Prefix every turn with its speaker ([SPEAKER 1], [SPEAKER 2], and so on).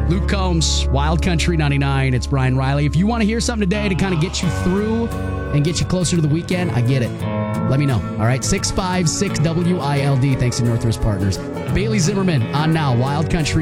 [SPEAKER 1] Luke Combs, Wild Country 99. It's Brian Riley. If you want to hear something today to kind of get you through and get you closer to the weekend, I get it. Let me know. All right, 656 WILD. Thanks to Northwest Partners. Bailey Zimmerman on now, Wild Country